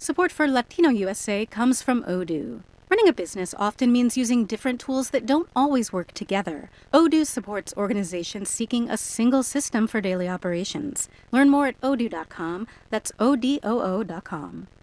Support for Latino USA comes from Odoo. Running a business often means using different tools that don't always work together. Odoo supports organizations seeking a single system for daily operations. Learn more at odoo.com. That's odoo.com.